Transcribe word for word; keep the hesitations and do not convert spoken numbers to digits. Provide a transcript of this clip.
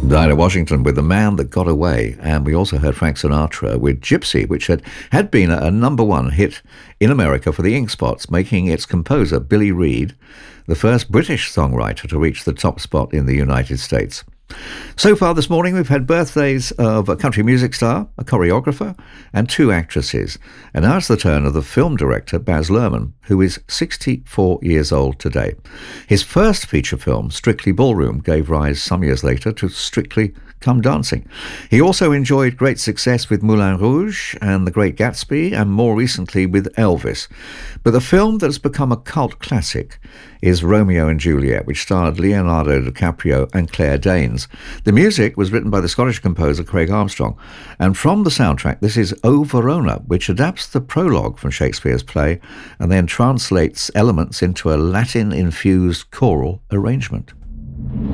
Dinah Washington with The Man That Got Away, and we also heard Frank Sinatra with Gypsy, which had, had been a, a number one hit in America for the Ink Spots, making its composer, Billy Reed, the first British songwriter to reach the top spot in the United States. So far this morning we've had birthdays of a country music star, a choreographer, and two actresses. And now it's the turn of the film director Baz Luhrmann, who is sixty-four years old today. His first feature film, Strictly Ballroom, gave rise some years later to Strictly Come Dancing. He also enjoyed great success with Moulin Rouge and The Great Gatsby, and more recently with Elvis. But the film that has become a cult classic is Romeo and Juliet, which starred Leonardo DiCaprio and Claire Danes. The music was written by the Scottish composer Craig Armstrong, and from the soundtrack this is O Verona, which adapts the prologue from Shakespeare's play and then translates elements into a Latin-infused choral arrangement.